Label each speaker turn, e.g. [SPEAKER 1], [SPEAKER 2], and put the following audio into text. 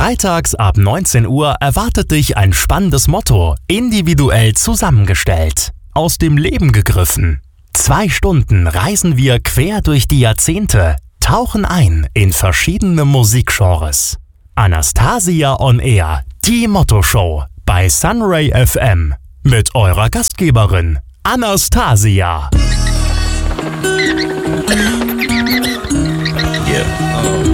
[SPEAKER 1] Freitags ab 19 Uhr erwartet dich ein spannendes Motto, individuell zusammengestellt. Aus dem Leben gegriffen. 2 Stunden reisen wir quer durch die Jahrzehnte, tauchen ein in verschiedene Musikgenres. Anastasia on Air, die Motto-Show bei Sunray FM mit eurer Gastgeberin Anastasia.
[SPEAKER 2] Yeah.